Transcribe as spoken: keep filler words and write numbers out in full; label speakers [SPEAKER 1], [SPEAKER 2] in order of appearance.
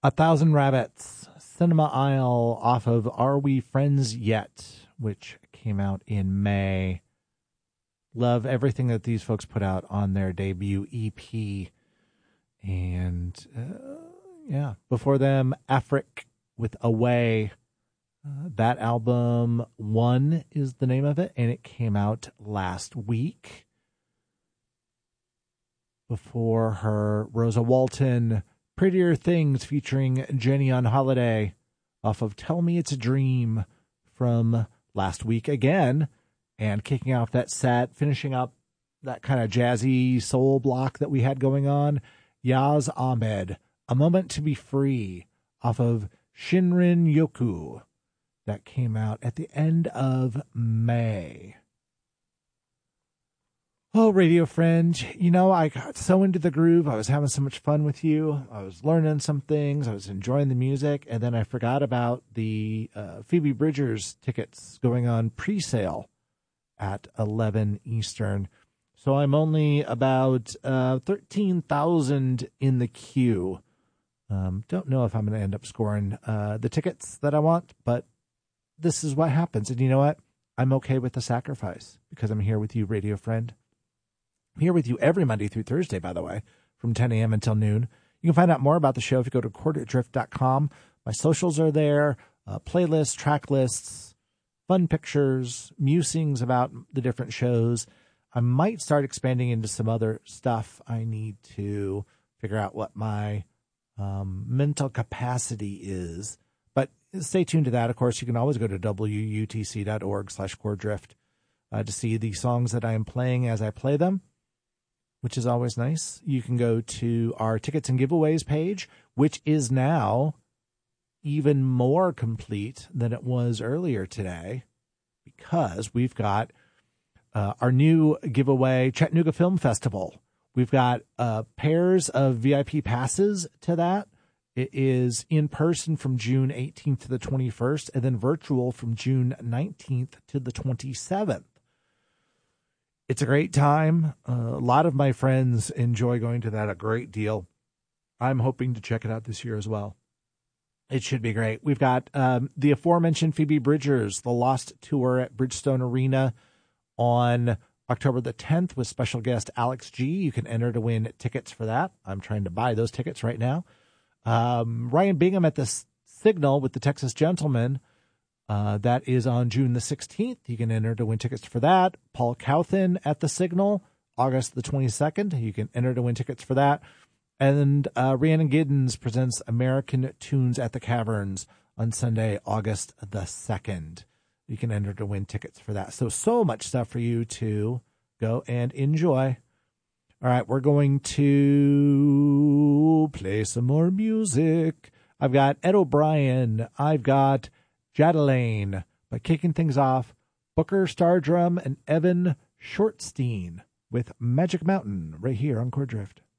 [SPEAKER 1] A Thousand Rabbits, Cinema Aisle off of Are We Friends Yet, which came out in May. Love everything that these folks put out on their debut E P. And uh, yeah, before them, Afric with Away. Uh, that album, One is the name of it, and it came out last week. Before her, Rosa Walton, Prettier Things featuring Jenny on Holiday off of Tell Me It's a Dream from last week again. And kicking off that set, finishing up that kind of jazzy soul block that we had going on, Yaz Ahmed, A Moment to Be Free off of Shinrin Yoku. That came out at the end of May. Oh, radio friend, you know, I got so into the groove. I was having so much fun with you. I was learning some things. I was enjoying the music. And then I forgot about the uh, Phoebe Bridgers tickets going on pre-sale at eleven Eastern. So I'm only about uh, thirteen thousand in the queue. Um, don't know if I'm going to end up scoring uh, the tickets that I want, but this is what happens. And you know what? I'm okay with the sacrifice because I'm here with you, radio friend. I'm here with you every Monday through Thursday, by the way, from ten a.m. until noon. You can find out more about the show if you go to quarter drift dot com. My socials are there, uh, playlists, track lists, fun pictures, musings about the different shows. I might start expanding into some other stuff. I need to figure out what my um, mental capacity is. But stay tuned to that. Of course, you can always go to W U T C dot org slash core drift uh, to see the songs that I am playing as I play them, which is always nice. You can go to our tickets and giveaways page, which is now even more complete than it was earlier today because we've got uh, our new giveaway, Chattanooga Film Festival. We've got uh, pairs of V I P passes to that. It is in person from June eighteenth to the twenty-first, and then virtual from June nineteenth to the twenty-seventh. It's a great time. Uh, a lot of my friends enjoy going to that a great deal. I'm hoping to check it out this year as well. It should be great. We've got um, the aforementioned Phoebe Bridgers, the Lost Tour at Bridgestone Arena on October the tenth with special guest Alex G. You can enter to win tickets for that. I'm trying to buy those tickets right now. Um, Ryan Bingham at the Signal with the Texas Gentlemen. Uh, that is on June the sixteenth. You can enter to win tickets for that. Paul Cowthen at the Signal, August the twenty-second. You can enter to win tickets for that. And uh, Rhiannon Giddens presents American Tunes at the Caverns on Sunday, August the second. You can enter to win tickets for that. So, so much stuff for you to go and enjoy. All right, we're going to play some more music. I've got Ed O'Brien. I've got Jadalane. But kicking things off, Booker Stardrum and Evan Shortstein with Magic Mountain right here on Core Drift.